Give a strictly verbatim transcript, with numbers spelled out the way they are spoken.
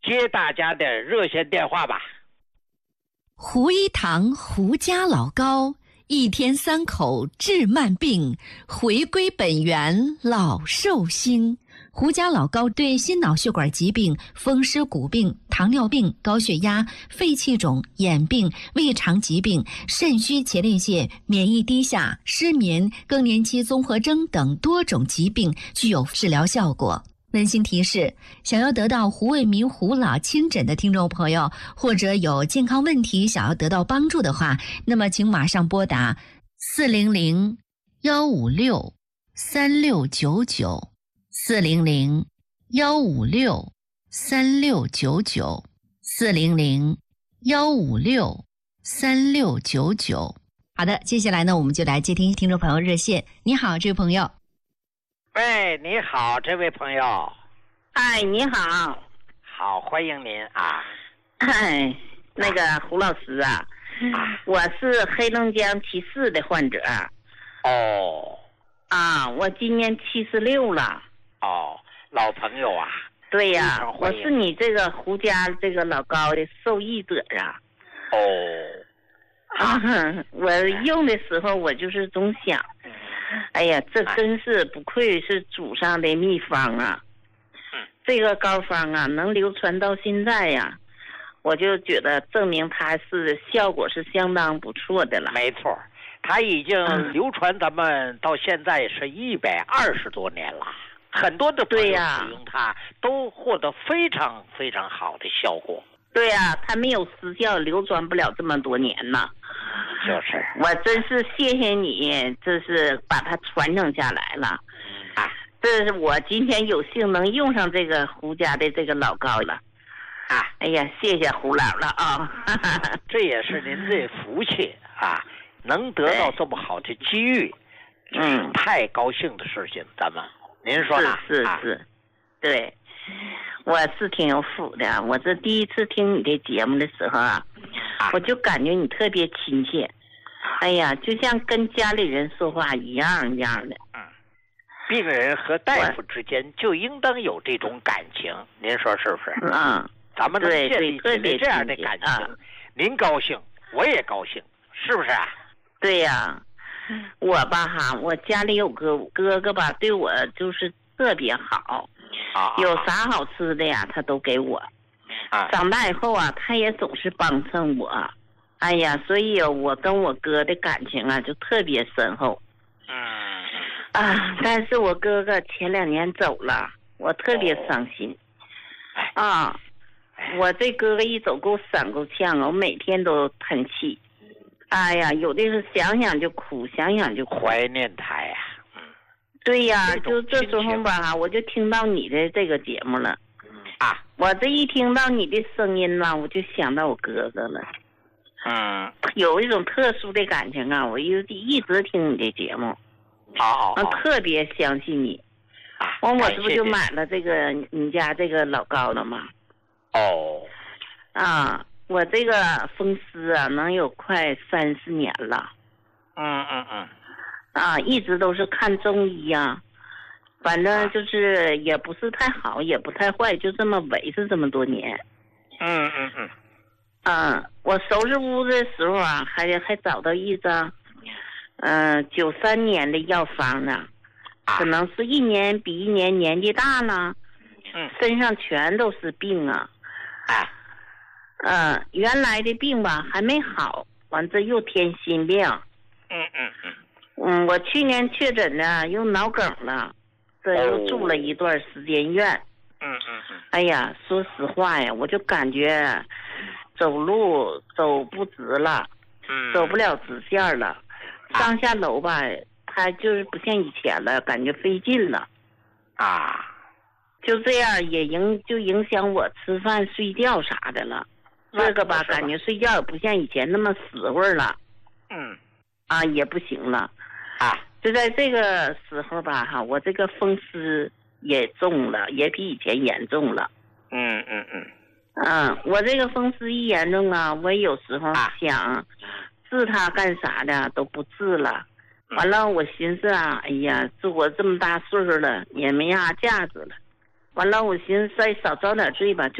接大家的热线电话吧。 胡一堂胡家老高，一天三口治慢病，回归本源老寿星。胡家老高对心脑血管疾病、风湿骨病、糖尿病、高血压、肺气肿、眼病、胃肠疾病、肾虚前列腺、免疫低下、失眠、更年期综合征等多种疾病具有治疗效果。温馨提示：想要得到胡卫民胡老亲诊的听众朋友，或者有健康问题想要得到帮助的话，那么请马上拨打四零零幺五六三六九九四零零幺五六三六九九四零零幺五六三六九九。好的，接下来呢，我们就来接听听众朋友热线。你好，这位朋友。 喂，你好，这位朋友。 哎，你好。 好，欢迎您啊。 哎，那个胡老师啊，啊我是黑龙江七四的患者。 哦。 啊，我今年七十六了。 哦，老朋友啊。 对呀，我是你这个胡家这个老高的受益者啊。 哦。 啊，我用的时候我就是总想。哎呀，这真是不愧是祖上的秘方啊！这个膏方啊，能流传到现在呀、啊，我就觉得证明它是效果是相当不错的了。 没错，它已经流传咱们到现在是一百二十多年了，很多的朋友使用它都获得非常非常好的效果。 对呀、啊，它没有失效，流传不了这么多年呢。 就是， 我真是谢谢你，这是把它传承下来了。啊，这是我今天有幸能用上这个胡家的这个老膏了。啊，哎呀，谢谢胡老了啊！ 这也是您的福气啊，能得到这么好的机遇，嗯，太高兴的事情。咱们，您说呢？ 是是是，啊、对。我是挺有福的，我这第一次听你的节目的时候啊，我就感觉你特别亲切，哎呀，就像跟家里人说话一样一样的。 嗯，病人和大夫之间就应当有这种感情，您说是不是？ 嗯， 咱们能建立起来这样的感情， 啊、 您高兴，我也高兴，是不是啊？ 对呀、啊，我吧哈，我家里有个哥哥吧，对我就是特别好。有啥好吃的呀，他都给我。长大以后啊，他也总是帮衬我。哎呀，所以我跟我哥的感情啊，就特别深厚。 嗯。 啊，但是我哥哥前两年走了，我特别伤心。啊，我这哥哥一走给我闪够呛啊，我每天都叹气。哎呀，有的是想想就哭，想想就哭。 怀念他呀。 对呀，就这时候吧，我就听到你的这个节目了， 啊， 我这一听到你的声音呢，我就想到我哥哥了， 嗯， 有一种特殊的感情啊，我一一直听你的节目， 好、 哦，特别相信你， 啊， 完我这不就买了这个你家这个老膏了吗？ 哦， 啊，我这个风湿啊，能有快三十年了， 嗯嗯嗯。 啊，一直都是看中医呀、啊，反正就是也不是太好，也不太坏，就这么维持这么多年。 嗯嗯嗯。 嗯，我收拾屋的时候啊，还还找到一张，嗯，九三年的药方呢，可能是一年比一年年纪大了， 嗯， 身上全都是病啊。 啊。 嗯，原来的病吧还没好，完这又添新病。 嗯嗯嗯。 嗯，我去年确诊呢，又脑梗了，这又住了一段时间院。 嗯嗯嗯。 哎呀，说实话呀，我就感觉走路走不直了， 嗯， 走不了直线了，上下楼吧，它就是不像以前了，感觉费劲了。 啊， 就这样也影就影响我吃饭睡觉啥的了。这个吧，感觉睡觉也不像以前那么死会儿了。 嗯。 啊，也不行了。啊，就在这个时候吧，哈，我这个风湿也重了，也比以前严重了。 嗯嗯嗯。 嗯，我这个风湿一严重啊，我有时候想治它干啥的都不治了。完了，我寻思啊，哎呀，这我这么大岁数了，也没啥价值了。完了，我寻思再少遭点罪吧。